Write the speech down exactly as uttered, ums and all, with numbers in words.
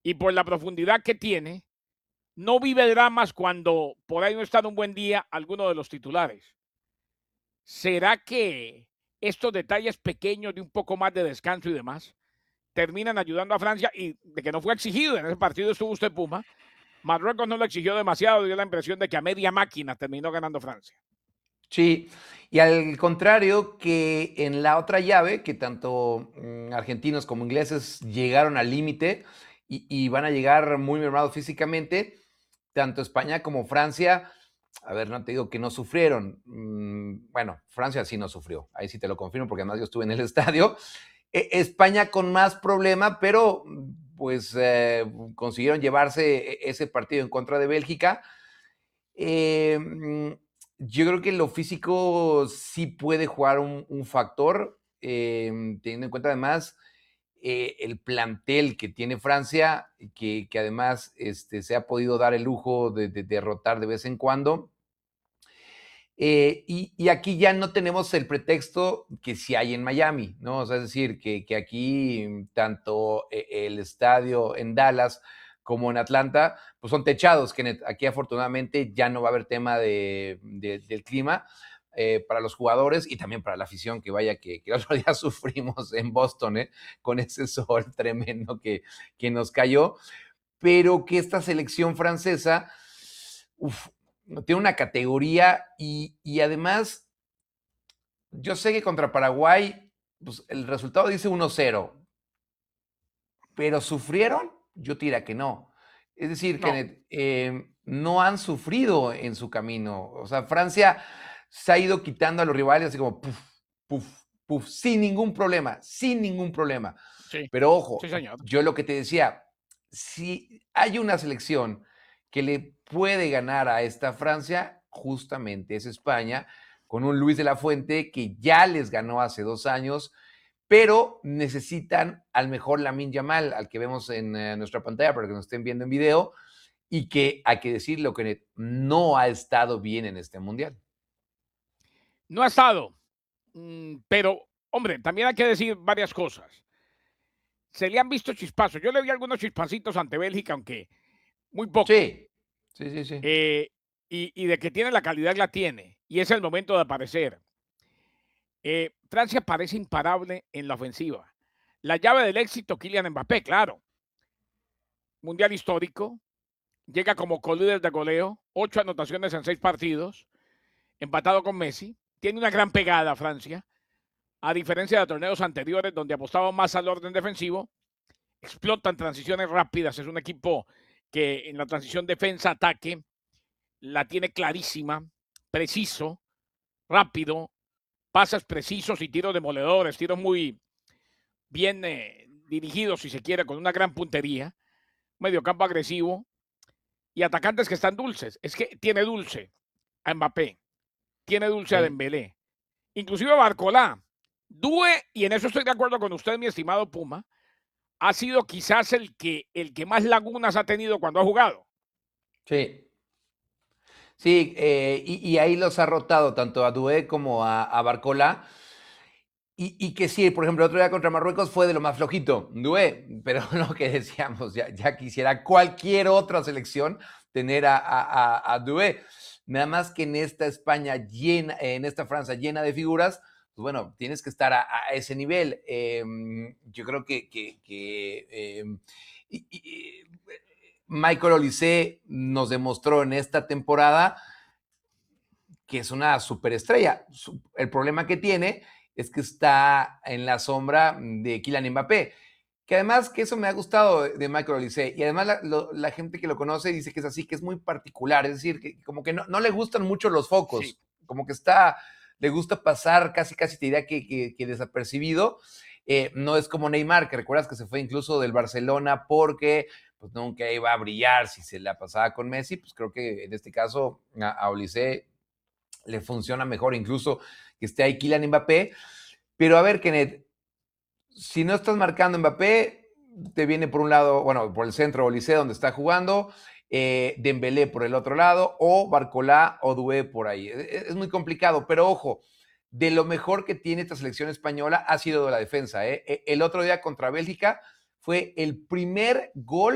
y por la profundidad que tiene, no vive dramas cuando por ahí no está en un buen día alguno de los titulares. ¿Será que estos detalles pequeños de un poco más de descanso y demás terminan ayudando a Francia? Y de que no fue exigido, en ese partido estuvo usted Puma, Marruecos no lo exigió demasiado, dio la impresión de que a media máquina terminó ganando Francia. Sí, y al contrario que en la otra llave, que tanto mm, argentinos como ingleses llegaron al límite y, y van a llegar muy mermados físicamente, tanto España como Francia, a ver, no te digo que no sufrieron, mm, bueno, Francia sí no sufrió, ahí sí te lo confirmo porque además yo estuve en el estadio. E- España con más problema, pero pues eh, consiguieron llevarse e- ese partido en contra de Bélgica. Eh, mm, yo creo que lo físico sí puede jugar un, un factor, eh, teniendo en cuenta además eh, el plantel que tiene Francia, que, que además este, se ha podido dar el lujo de, de derrotar de vez en cuando. Eh, y, y, aquí ya no tenemos el pretexto que sí hay en Miami, ¿no? O sea, es decir, que, que aquí tanto el estadio en Dallas como en Atlanta, pues son techados, que aquí afortunadamente ya no va a haber tema de, de, del clima eh, para los jugadores y también para la afición, que vaya que, que el otro día sufrimos en Boston, ¿eh? Con ese sol tremendo que, que nos cayó, pero que esta selección francesa, uf, tiene una categoría y, y además, yo sé que contra Paraguay, pues el resultado dice uno cero, pero ¿sufrieron? Yo diría que no. Es decir, No, que eh, no han sufrido en su camino. O sea, Francia se ha ido quitando a los rivales así como puf, puf, puf, sin ningún problema, sin ningún problema. sí, Pero sí, ojo, señor. yo lo que te decía, si hay una selección que le puede ganar a esta Francia, justamente es España, con un Luis de la Fuente que ya les ganó hace dos años, pero necesitan al mejor Lamine Yamal, al que vemos en eh, nuestra pantalla para que nos estén viendo en video, y que hay que decirlo, que no ha estado bien en este mundial. No ha estado, mm, pero, hombre, también hay que decir varias cosas. Se le han visto chispazos. Yo le vi algunos chispacitos ante Bélgica, aunque muy poco. Sí, sí, sí, sí. Eh, y, y de que tiene la calidad, la tiene. Y es el momento de aparecer. Eh, Francia parece imparable en la ofensiva. La llave del éxito, Kylian Mbappé, claro. Mundial histórico. Llega como colíder de goleo. Ocho anotaciones en seis partidos. Empatado con Messi. Tiene una gran pegada Francia. A diferencia de torneos anteriores donde apostaba más al orden defensivo, explota en transiciones rápidas. Es un equipo que en la transición defensa-ataque la tiene clarísima, preciso, rápido, pases precisos y tiros demoledores, tiros muy bien eh, dirigidos, si se quiere, con una gran puntería, mediocampo agresivo y atacantes que están dulces. Es que tiene dulce a Mbappé, tiene dulce a Sí. Dembélé, inclusive a Barcolá. Due, y en eso estoy de acuerdo con usted, mi estimado Puma, ha sido quizás el que, el que más lagunas ha tenido cuando ha jugado. Sí. Sí, eh, y, y, ahí los ha rotado tanto a Doué como a, a Barcola. Y, y, que sí, por ejemplo, el otro día contra Marruecos fue de lo más flojito, Doué, pero lo que decíamos, ya, ya quisiera cualquier otra selección tener a, a, a, a Doué. Nada más que en esta España llena, en esta Francia llena de figuras, pues bueno, tienes que estar a, a ese nivel. Eh, yo creo que, que, que eh, y, y, Michael Olise nos demostró en esta temporada que es una superestrella. El problema que tiene es que está en la sombra de Kylian Mbappé, que además que eso me ha gustado de Michael Olise, y además la, lo, la, gente que lo conoce dice que es así, que es muy particular, es decir, que como que no, no le gustan mucho los Sí. focos, como que está, le gusta pasar casi, casi te diría que, que, que desapercibido. Eh, no es como Neymar, que recuerdas que se fue incluso del Barcelona porque pues nunca iba a brillar si se la pasaba con Messi. Pues creo que en este caso a, a Olise le funciona mejor incluso que esté ahí Kylian Mbappé. Pero a ver, Kenneth, si no estás marcando Mbappé, te viene por un lado, bueno, por el centro Olise donde está jugando, eh, Dembélé por el otro lado, o Barcolá o Doué por ahí. Es, es muy complicado, pero ojo, de lo mejor que tiene esta selección española ha sido de la defensa. ¿eh? El otro día contra Bélgica fue el primer gol